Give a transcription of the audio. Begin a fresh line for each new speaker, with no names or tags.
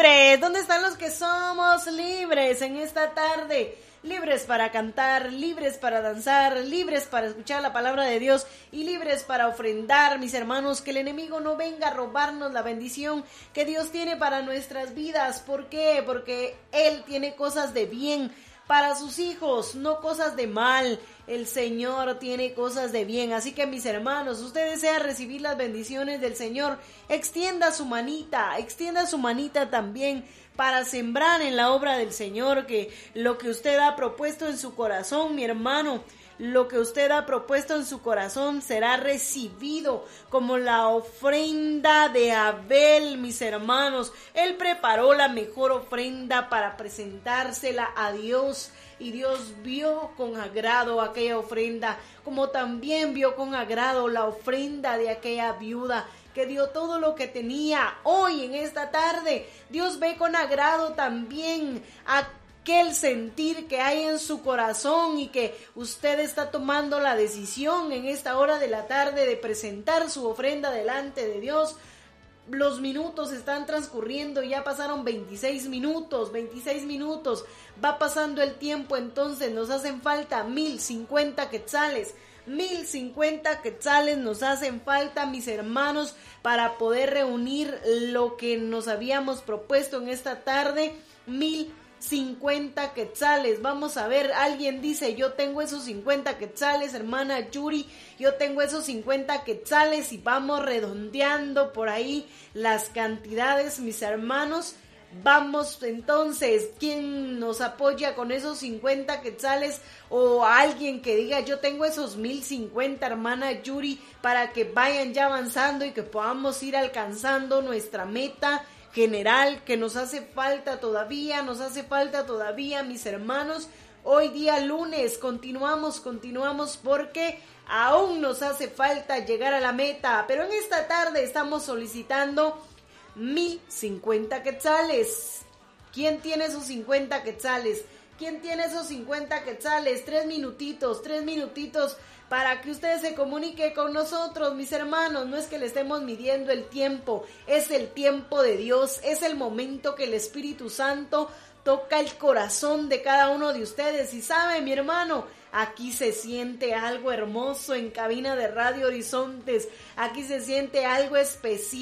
libres? ¿Dónde están los que somos libres en esta tarde? Libres para cantar, libres para danzar, libres para escuchar la palabra de Dios y libres para ofrendar, mis hermanos, que el enemigo no venga a robarnos la bendición que Dios tiene para nuestras vidas. ¿Por qué? Porque Él tiene cosas de bien para sus hijos, no cosas de mal. El Señor tiene cosas de bien. Así que, mis hermanos, usted desea recibir las bendiciones del Señor, extienda su manita también para sembrar en la obra del Señor, que lo que usted ha propuesto en su corazón, mi hermano, lo que usted ha propuesto en su corazón será recibido como la ofrenda de Abel, mis hermanos. Él preparó la mejor ofrenda para presentársela a Dios y Dios vio con agrado aquella ofrenda, como también vio con agrado la ofrenda de aquella viuda que dio todo lo que tenía. Hoy en esta tarde Dios ve con agrado también aquel sentir que hay en su corazón y que usted está tomando la decisión en esta hora de la tarde de presentar su ofrenda delante de Dios. Los minutos están transcurriendo, ya pasaron 26 minutos, va pasando el tiempo, entonces nos hacen falta 1050 quetzales. 1050 quetzales nos hacen falta, mis hermanos, para poder reunir lo que nos habíamos propuesto en esta tarde. 1050 quetzales. Vamos a ver, alguien dice: yo tengo esos 50 quetzales, hermana Yuri, yo tengo esos 50 quetzales, y vamos redondeando por ahí las cantidades, mis hermanos. Vamos entonces, ¿quién nos apoya con esos 50 quetzales? O alguien que diga: yo tengo esos 1050, hermana Yuri, para que vayan ya avanzando y que podamos ir alcanzando nuestra meta general, que nos hace falta todavía, mis hermanos. Hoy día lunes continuamos porque aún nos hace falta llegar a la meta, pero en esta tarde estamos solicitando 1050 quetzales. ¿Quién tiene esos 50 quetzales? ¿Quién tiene esos 50 quetzales? 3 minutitos para que usted se comunique con nosotros, mis hermanos. No es que le estemos midiendo el tiempo, es el tiempo de Dios, es el momento que el Espíritu Santo toca el corazón de cada uno de ustedes. Y sabe, mi hermano, aquí se siente algo hermoso en cabina de Radio Horizontes, aquí se siente algo especial.